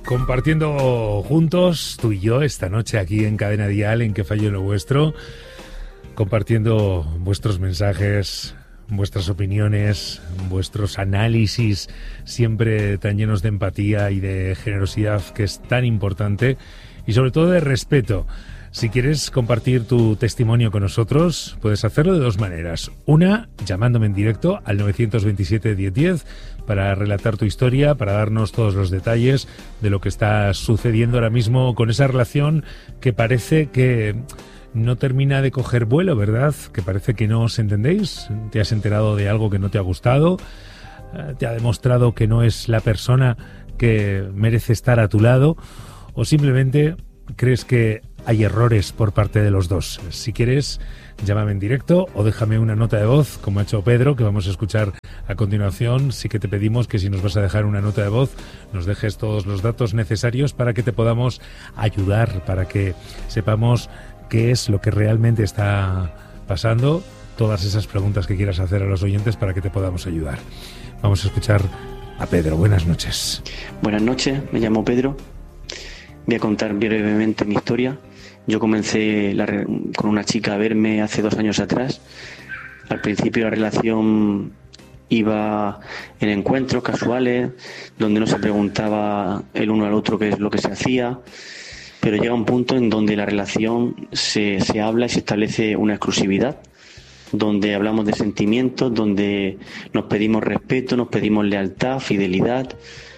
Compartiendo juntos, tú y yo, esta noche aquí en Cadena Dial, en Que Fallo en lo Vuestro, compartiendo vuestros mensajes, vuestras opiniones, vuestros análisis, siempre tan llenos de empatía y de generosidad, que es tan importante, y sobre todo de respeto. Si quieres compartir tu testimonio con nosotros, puedes hacerlo de dos maneras. Una, llamándome en directo al 927-1010 para relatar tu historia, para darnos todos los detalles de lo que está sucediendo ahora mismo con esa relación que parece que no termina de coger vuelo, ¿verdad? Que parece que no os entendéis. Te has enterado de algo que no te ha gustado, te ha demostrado que no es la persona que merece estar a tu lado, o simplemente crees que hay errores por parte de los dos. Si quieres, llámame en directo o déjame una nota de voz, como ha hecho Pedro, que vamos a escuchar a continuación. Sí que te pedimos que si nos vas a dejar una nota de voz, nos dejes todos los datos necesarios para que te podamos ayudar, para que sepamos qué es lo que realmente está pasando, todas esas preguntas que quieras hacer a los oyentes para que te podamos ayudar. Vamos a escuchar a Pedro. Buenas noches. Buenas noches, me llamo Pedro. Voy a contar brevemente mi historia. Yo comencé con una chica a verme hace 2 años atrás. Al principio la relación iba en encuentros casuales, donde no se preguntaba el uno al otro qué es lo que se hacía, pero llega un punto en donde la relación se habla y se establece una exclusividad, donde hablamos de sentimientos, donde nos pedimos respeto, nos pedimos lealtad, fidelidad,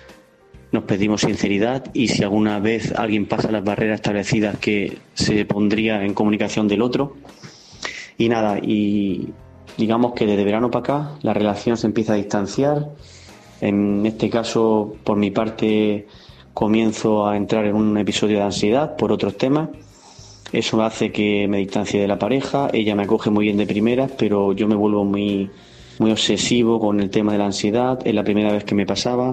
nos pedimos sinceridad, y si alguna vez alguien pasa las barreras establecidas, que se pondría en comunicación del otro. Y nada, y digamos que desde verano para acá la relación se empieza a distanciar. En este caso, por mi parte, comienzo a entrar en un episodio de ansiedad por otros temas. Eso hace que me distancie de la pareja. Ella me acoge muy bien de primeras, pero yo me vuelvo muy obsesivo con el tema de la ansiedad. Es la primera vez que me pasaba.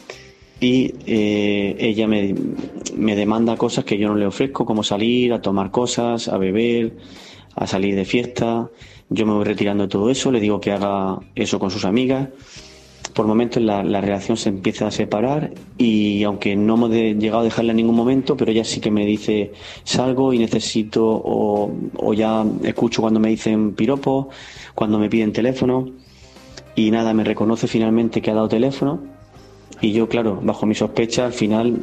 Y ella me demanda cosas que yo no le ofrezco, como salir a tomar cosas, a beber, a salir de fiesta. Yo me voy retirando de todo eso, le digo que haga eso con sus amigas. Por momentos la relación se empieza a separar, y aunque no hemos llegado a dejarla en ningún momento, pero ella sí que me dice salgo y necesito, o ya escucho cuando me dicen piropos, cuando me piden teléfono, y nada, me reconoce finalmente que ha dado teléfono. Y yo, claro, bajo mi sospecha, al final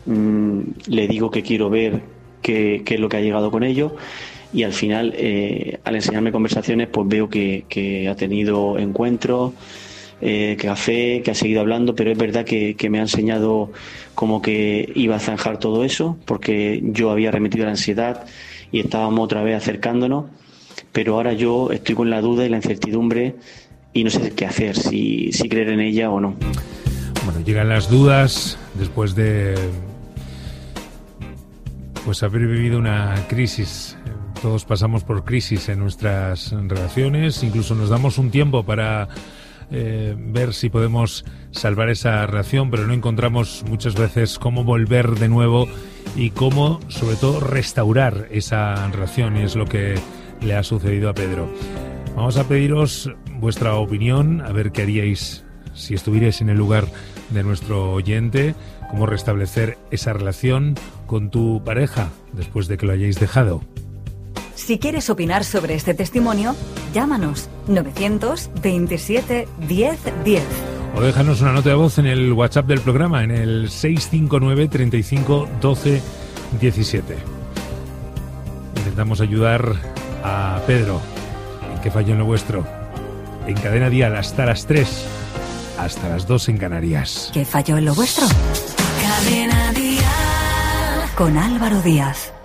le digo que quiero ver qué es lo que ha llegado con ellos, y al final, al enseñarme conversaciones, pues veo que ha tenido encuentros, café, que ha seguido hablando, pero es verdad que me ha enseñado como que iba a zanjar todo eso, porque yo había remitido la ansiedad y estábamos otra vez acercándonos, pero ahora yo estoy con la duda y la incertidumbre y no sé qué hacer, si creer en ella o no. Bueno, llegan las dudas después de haber vivido una crisis. Todos pasamos por crisis en nuestras relaciones, incluso nos damos un tiempo para ver si podemos salvar esa relación, pero no encontramos muchas veces cómo volver de nuevo y cómo, sobre todo, restaurar esa relación, y es lo que le ha sucedido a Pedro. Vamos a pediros vuestra opinión, a ver qué haríais si estuvierais en el lugar de nuestro oyente, cómo restablecer esa relación con tu pareja después de que lo hayáis dejado. Si quieres opinar sobre este testimonio, llámanos 927 1010. O déjanos una nota de voz en el WhatsApp del programa, en el 659 35 12 17. Intentamos ayudar a Pedro en Que Fallo en lo Vuestro, en Cadena Dial, hasta las 3, hasta las 2 en Canarias. ¿Qué falló en lo vuestro? Cadena Dial con Álvaro Díaz.